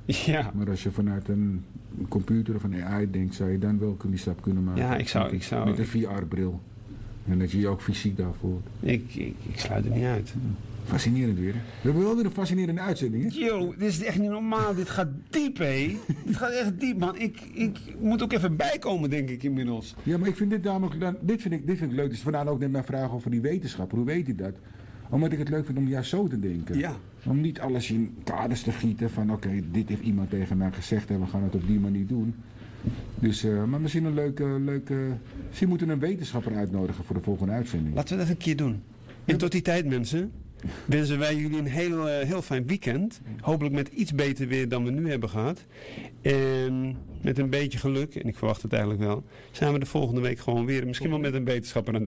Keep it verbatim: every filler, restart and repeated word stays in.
Ja. Maar als je vanuit een computer of een A I denkt, zou je dan wel die stap kunnen maken. Ja, ik zou... Met, Ik zou met een V R-bril. En dat je je ook fysiek daar voelt. ik, ik, ik sluit het niet uit. Fascinerend weer. Hè? We hebben wel weer een fascinerende uitzending. Hè? Yo, dit is echt niet normaal. Dit gaat diep, hé. Dit gaat echt diep, man. Ik, ik moet ook even bijkomen, denk ik, inmiddels. Ja, maar ik vind dit namelijk, dan- dit vind ik, dit vind ik leuk. Dus vandaar ook net mijn vraag over die wetenschapper. Hoe weet hij dat? Omdat ik het leuk vind om juist zo te denken. Ja. Om niet alles in kaders te gieten van oké, dit heeft iemand tegen mij gezegd en we gaan het op die manier doen. Dus, uh, maar misschien een leuke, leuke... Misschien moeten we een wetenschapper uitnodigen voor de volgende uitzending. Laten we dat een keer doen. En tot die tijd, mensen, wensen wij jullie een heel, uh, heel fijn weekend. Hopelijk met iets beter weer dan we nu hebben gehad. En met een beetje geluk, en ik verwacht het eigenlijk wel, zijn we de volgende week gewoon weer. Misschien wel met een wetenschapper aan